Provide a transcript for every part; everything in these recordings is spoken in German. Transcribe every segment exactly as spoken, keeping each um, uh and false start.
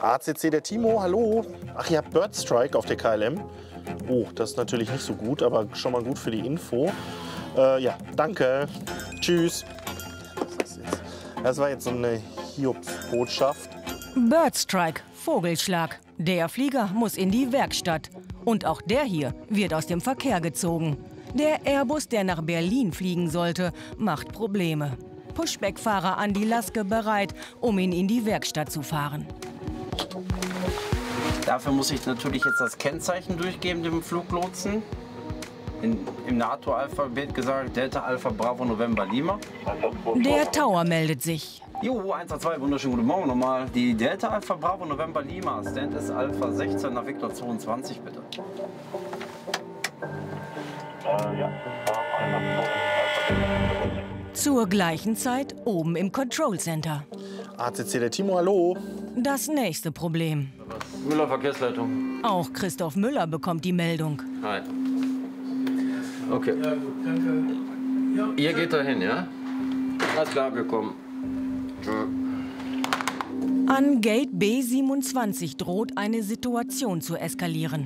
A C C, der Timo, hallo. Ach, ihr habt Bird Strike auf der K L M. Oh, das ist natürlich nicht so gut, aber schon mal gut für die Info. Äh, ja, danke. Tschüss. Das war jetzt so eine Hiobsbotschaft. Bird Strike, Vogelschlag. Der Flieger muss in die Werkstatt. Und auch der hier wird aus dem Verkehr gezogen. Der Airbus, der nach Berlin fliegen sollte, macht Probleme. Pushback-Fahrer Andi Laske bereit, um ihn in die Werkstatt zu fahren. Dafür muss ich natürlich jetzt das Kennzeichen durchgeben, dem Fluglotsen. In, Im NATO-Alphabet gesagt, Delta Alpha Bravo November Lima. Der Tower meldet sich. Jo, eins zwei, wunderschönen guten Morgen nochmal. Die Delta Alpha Bravo November Lima, Stand ist Alpha sechzehn nach Victor zweiundzwanzig, bitte. Äh, ja. Zur gleichen Zeit oben im Control Center. A C C, der Timo, hallo. Das nächste Problem. Müller Verkehrsleitung. Auch Christoph Müller bekommt die Meldung. Hi. Okay. Ja, gut, danke. Ihr geht dahin, ja? Alles klar, wir kommen. An Gate B siebenundzwanzig droht eine Situation zu eskalieren.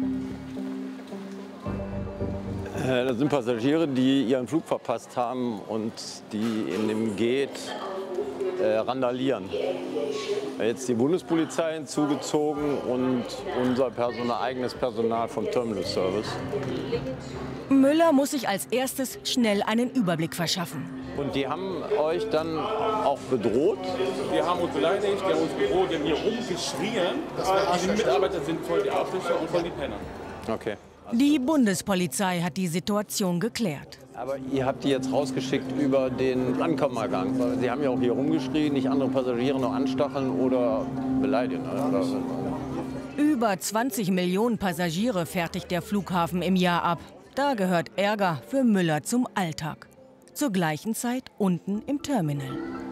Das sind Passagiere, die ihren Flug verpasst haben und die in dem Gate äh, randalieren. Jetzt die Bundespolizei hinzugezogen und unser Personal, eigenes Personal vom Terminal Service. Müller muss sich als erstes schnell einen Überblick verschaffen. Und die haben euch dann auch bedroht? Die haben uns beleidigt, die haben uns bedroht, die haben hier rumgeschrien. Die Mitarbeiter sind voll die Arschlöcher und voll die Penner. Okay. Die Bundespolizei hat die Situation geklärt. Aber ihr habt die jetzt rausgeschickt über den Ankommengang. Weil sie haben ja auch hier rumgeschrien, nicht andere Passagiere noch anstacheln oder beleidigen. Oder? Über zwanzig Millionen Passagiere fertigt der Flughafen im Jahr ab. Da gehört Ärger für Müller zum Alltag. Zur gleichen Zeit unten im Terminal.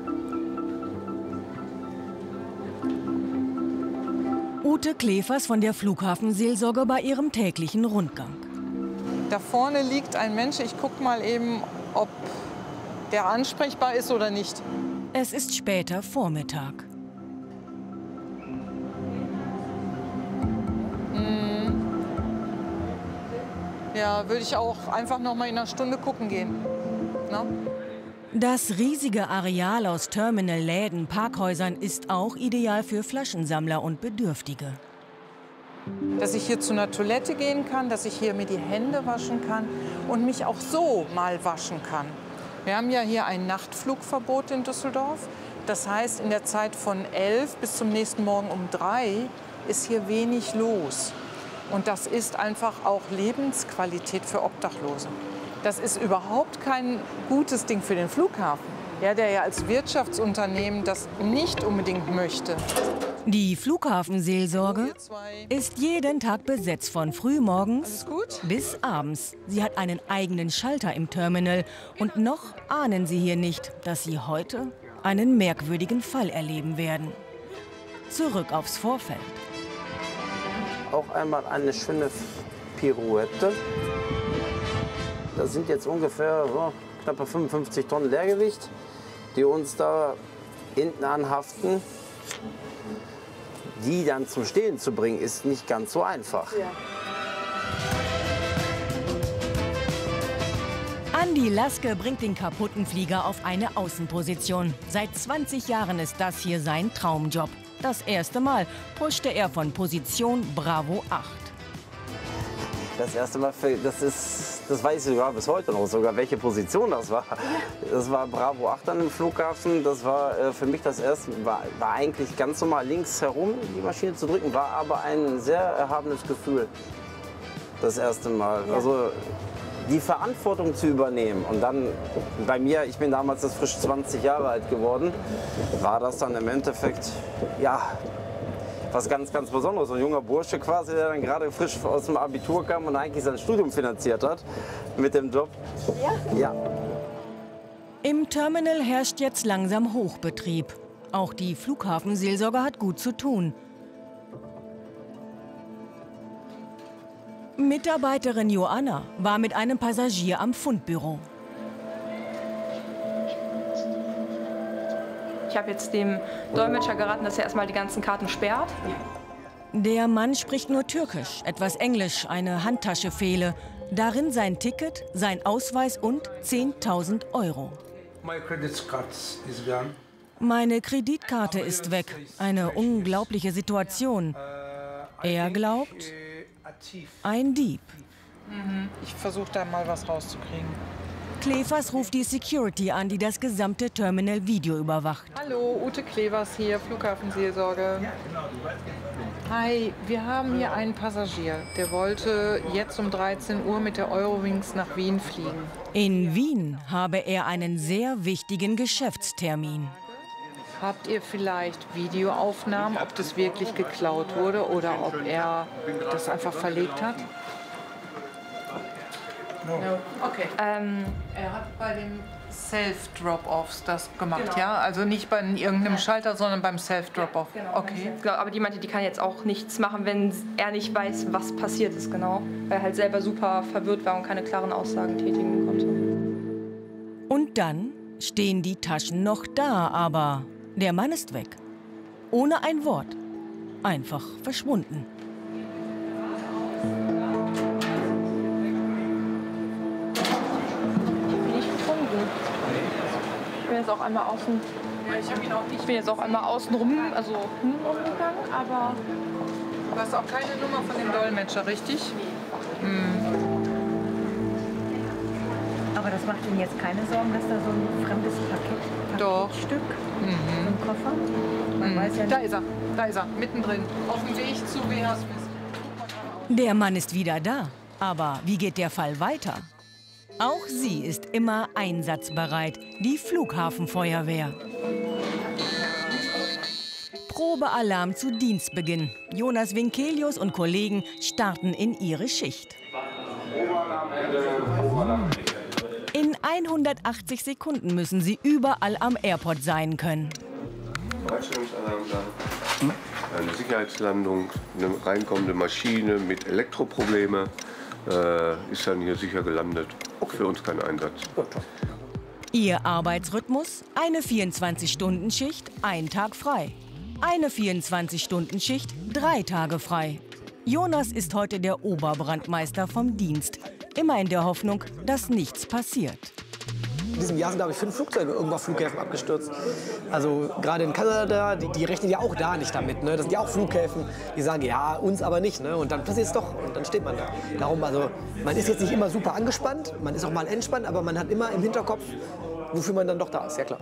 Ute Klevers von der Flughafenseelsorge bei ihrem täglichen Rundgang. Da vorne liegt ein Mensch. Ich gucke mal eben, ob der ansprechbar ist oder nicht. Es ist später Vormittag. Hm. Ja, würde ich auch einfach noch mal in einer Stunde gucken gehen. Na? Das riesige Areal aus Terminal, Läden, Parkhäusern ist auch ideal für Flaschensammler und Bedürftige. Dass ich hier zu einer Toilette gehen kann, dass ich hier mir die Hände waschen kann und mich auch so mal waschen kann. Wir haben ja hier ein Nachtflugverbot in Düsseldorf. Das heißt, in der Zeit von elf bis zum nächsten Morgen um drei ist hier wenig los. Und das ist einfach auch Lebensqualität für Obdachlose. Das ist überhaupt kein gutes Ding für den Flughafen, ja, der ja als Wirtschaftsunternehmen das nicht unbedingt möchte. Die Flughafenseelsorge ist jeden Tag besetzt von frühmorgens bis abends. Sie hat einen eigenen Schalter im Terminal und noch ahnen Sie hier nicht, dass Sie heute einen merkwürdigen Fall erleben werden. Zurück aufs Vorfeld. Auch einmal eine schöne Pirouette. Das sind jetzt ungefähr so, knappe fünfundfünfzig Tonnen Leergewicht, die uns da hinten anhaften. Die dann zum Stehen zu bringen, ist nicht ganz so einfach. Ja. Andi Laske bringt den kaputten Flieger auf eine Außenposition. Seit zwanzig Jahren ist das hier sein Traumjob. Das erste Mal pushte er von Position Bravo acht. Das erste Mal, das ist, das weiß ich sogar bis heute noch sogar, welche Position das war. Das war Bravo acht an dem Flughafen. Das war äh, für mich das erste, war, war eigentlich ganz normal links herum die Maschine zu drücken, war aber ein sehr erhabenes Gefühl. Das erste Mal. Ja. Also die Verantwortung zu übernehmen und dann bei mir, ich bin damals das frisch zwanzig Jahre alt geworden, war das dann im Endeffekt, ja, was ganz, ganz Besonderes. So ein junger Bursche quasi, der dann gerade frisch aus dem Abitur kam und eigentlich sein Studium finanziert hat mit dem Job. Ja. Ja. Im Terminal herrscht jetzt langsam Hochbetrieb. Auch die Flughafenseelsorge hat gut zu tun. Mitarbeiterin Joanna war mit einem Passagier am Fundbüro. Ich habe jetzt dem Dolmetscher geraten, dass er erstmal die ganzen Karten sperrt. Der Mann spricht nur Türkisch, etwas Englisch, eine Handtasche fehle. Darin sein Ticket, sein Ausweis und zehntausend Euro. Meine Kreditkarte ist weg. Eine unglaubliche Situation. Er glaubt, ein Dieb. Mhm. Ich versuche da mal was rauszukriegen. Klevers ruft die Security an, die das gesamte Terminal Video überwacht. Hallo, Ute Klevers hier, Flughafenseelsorge. Hi, wir haben hier einen Passagier, der wollte jetzt um dreizehn Uhr mit der Eurowings nach Wien fliegen. In Wien habe er einen sehr wichtigen Geschäftstermin. Habt ihr vielleicht Videoaufnahmen, ob das wirklich geklaut wurde oder ob er das einfach verlegt hat? No. Okay. Ähm, er hat bei den Self-Drop-Offs das gemacht, genau. Ja? Also nicht bei irgendeinem Schalter, sondern beim Self-Drop-Off. Ja, genau. Okay. Genau, aber die meinte, die kann jetzt auch nichts machen, wenn er nicht weiß, was passiert ist, genau. Weil er halt selber super verwirrt war und keine klaren Aussagen tätigen konnte. Und dann stehen die Taschen noch da, aber der Mann ist weg. Ohne ein Wort. Einfach verschwunden. Ich bin jetzt auch einmal außen. Ja, ich habe ihn auch nicht. Ich bin jetzt auch einmal außen rum, also rumgegangen, aber. Du hast auch keine Nummer von dem Dolmetscher, richtig? Hm. Aber das macht Ihnen jetzt keine Sorgen, dass da so ein fremdes Paket, Paketstück Mhm. im Koffer? Man Mhm. weiß ja Da nicht. ist er, da ist er, mittendrin, auf dem Weg zu W H Smith. Der Mann ist wieder da. Aber wie geht der Fall weiter? Auch sie ist immer einsatzbereit, die Flughafenfeuerwehr. Probealarm zu Dienstbeginn. Jonas Winkelius und Kollegen starten in ihre Schicht. In hundertachtzig Sekunden müssen sie überall am Airport sein können. Hm? Eine Sicherheitslandung, eine reinkommende Maschine mit Elektroprobleme äh, ist dann hier sicher gelandet. Auch für uns kein Einsatz. Ihr Arbeitsrhythmus? Eine vierundzwanzig-Stunden-Schicht, ein Tag frei. Eine vierundzwanzig-Stunden-Schicht, drei Tage frei. Jonas ist heute der Oberbrandmeister vom Dienst. Immer in der Hoffnung, dass nichts passiert. In diesem Jahr sind, glaube ich, fünf Flugzeuge irgendwo auf Flughäfen abgestürzt. Also gerade in Kanada, die, die rechnen ja auch da nicht damit. Ne? Das sind ja auch Flughäfen, die sagen, ja, uns aber nicht. Ne? Und dann passiert es doch und dann steht man da. Darum, also, man ist jetzt nicht immer super angespannt, man ist auch mal entspannt, aber man hat immer im Hinterkopf, wofür man dann doch da ist, ja klar.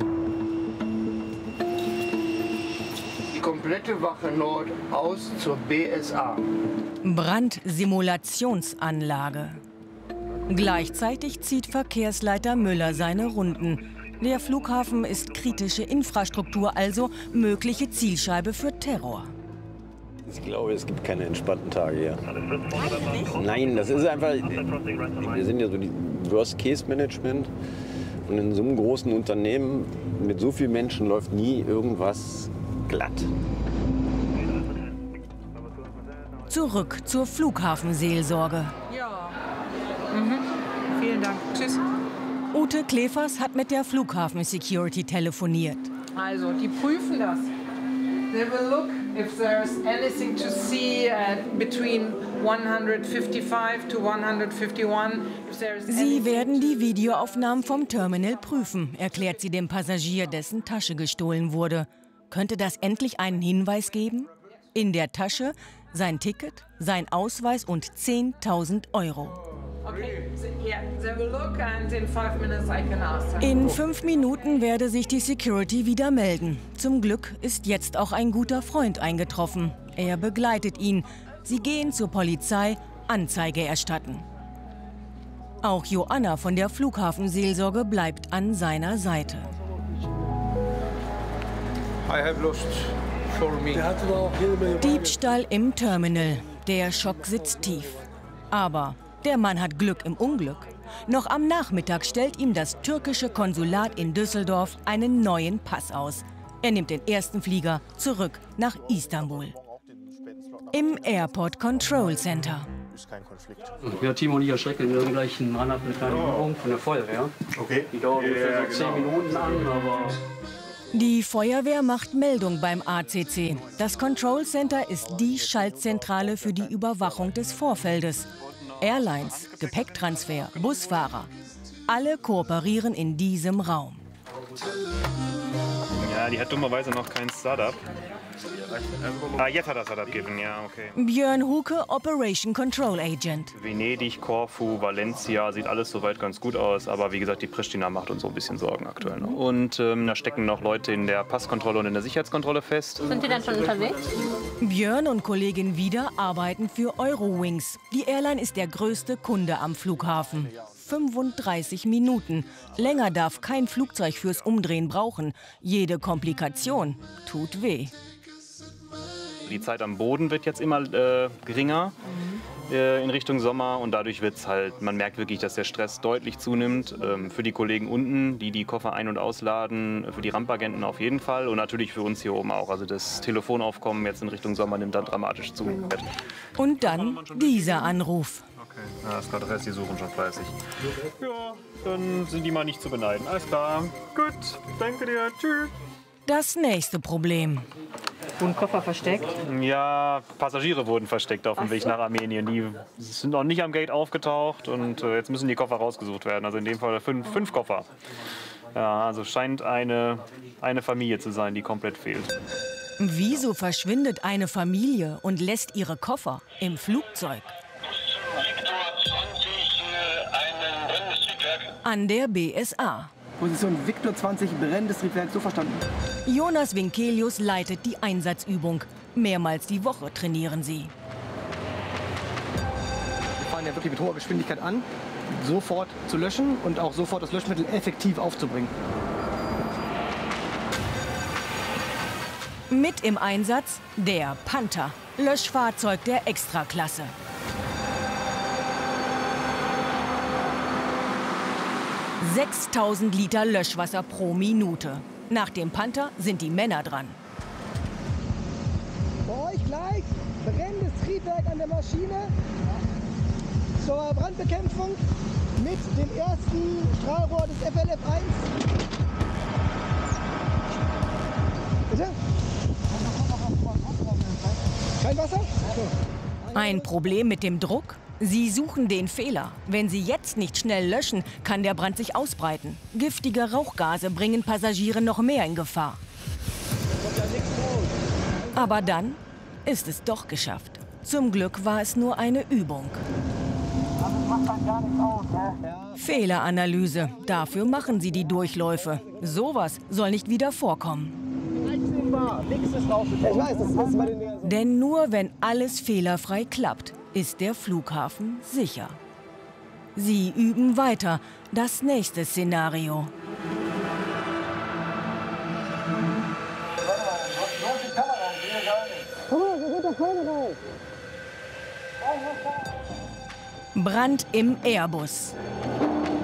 Die komplette Wache Nord aus zur B S A. Brandsimulationsanlage. Gleichzeitig zieht Verkehrsleiter Müller seine Runden. Der Flughafen ist kritische Infrastruktur, also mögliche Zielscheibe für Terror. Ich glaube, es gibt keine entspannten Tage hier. Nein, das ist einfach, wir sind ja so die Worst-Case-Management. Und in so einem großen Unternehmen mit so vielen Menschen läuft nie irgendwas glatt. Zurück zur Flughafenseelsorge. Ja. Mhm. Vielen Dank. Tschüss. Ute Klevers hat mit der Flughafen-Security telefoniert. Also, die prüfen das. They will look if there's anything to see uh, between one fifty-five to one fifty-one. If there's Sie werden die Videoaufnahmen vom Terminal prüfen, erklärt sie dem Passagier, dessen Tasche gestohlen wurde. Könnte das endlich einen Hinweis geben? In der Tasche sein Ticket, sein Ausweis und zehntausend Euro. In fünf Minuten werde sich die Security wieder melden. Zum Glück ist jetzt auch ein guter Freund eingetroffen. Er begleitet ihn. Sie gehen zur Polizei, Anzeige erstatten. Auch Joanna von der Flughafenseelsorge bleibt an seiner Seite. I have lost for me. Diebstahl im Terminal. Der Schock sitzt tief. Aber der Mann hat Glück im Unglück. Noch am Nachmittag stellt ihm das türkische Konsulat in Düsseldorf einen neuen Pass aus. Er nimmt den ersten Flieger zurück nach Istanbul. Im Airport Control Center. Ja, Timo und ich erschrecken. Wir haben gleich einen Mann, eine kleine Übung von der Feuerwehr. Okay. Die dauert ungefähr so zehn Minuten an, aber Die Feuerwehr macht Meldung beim A C C. Das Control Center ist die Schaltzentrale für die Überwachung des Vorfeldes. Airlines, Gepäcktransfer, Busfahrer. Alle kooperieren in diesem Raum. Ja, die hat dummerweise noch kein Startup. Ah, jetzt hat er Startup gegeben, ja, okay. Björn Huke, Operation Control Agent. Venedig, Korfu, Valencia, sieht alles soweit ganz gut aus. Aber wie gesagt, die Pristina macht uns so ein bisschen Sorgen aktuell noch. Und ähm, da stecken noch Leute in der Passkontrolle und in der Sicherheitskontrolle fest. Sind die dann schon unterwegs? Björn und Kollegin Wieder arbeiten für Eurowings. Die Airline ist der größte Kunde am Flughafen. fünfunddreißig Minuten. Länger darf kein Flugzeug fürs Umdrehen brauchen. Jede Komplikation tut weh. Die Zeit am Boden wird jetzt immer äh, geringer äh, in Richtung Sommer und dadurch wird es halt, man merkt wirklich, dass der Stress deutlich zunimmt. Ähm, für die Kollegen unten, die die Koffer ein- und ausladen, für die Rampagenten auf jeden Fall und natürlich für uns hier oben auch. Also das Telefonaufkommen jetzt in Richtung Sommer nimmt dann dramatisch zu. Und dann dieser Anruf. Okay, ja, das das heißt, die suchen schon fleißig. Ja, dann sind die mal nicht zu beneiden. Alles klar. Gut, danke dir. Tschüss. Das nächste Problem. Wurden Koffer versteckt? Ja, Passagiere wurden versteckt auf dem Weg nach Armenien. Die sind noch nicht am Gate aufgetaucht und äh, jetzt müssen die Koffer rausgesucht werden. Also in dem Fall fünf, fünf Koffer. Ja, also scheint eine, eine Familie zu sein, die komplett fehlt. Wieso verschwindet eine Familie und lässt ihre Koffer im Flugzeug? An der B S A. Position Victor zwanzig, brennendes Triebwerk, so verstanden. Jonas Winkelius leitet die Einsatzübung. Mehrmals die Woche trainieren sie. Wir fahren ja wirklich mit hoher Geschwindigkeit an, sofort zu löschen und auch sofort das Löschmittel effektiv aufzubringen. Mit im Einsatz der Panther, Löschfahrzeug der Extraklasse. sechstausend Liter Löschwasser pro Minute. Nach dem Panther sind die Männer dran. Bei euch gleich brennendes Triebwerk an der Maschine zur Brandbekämpfung mit dem ersten Strahlrohr des F L F eins. Bitte? Kein Wasser? Ein Problem mit dem Druck? Sie suchen den Fehler. Wenn Sie jetzt nicht schnell löschen, kann der Brand sich ausbreiten. Giftige Rauchgase bringen Passagiere noch mehr in Gefahr. Aber dann ist es doch geschafft. Zum Glück war es nur eine Übung. Fehleranalyse. Dafür machen Sie die Durchläufe. Sowas soll nicht wieder vorkommen. Denn nur wenn alles fehlerfrei klappt, ist der Flughafen sicher. Sie üben weiter. Das nächste Szenario. Brand im Airbus.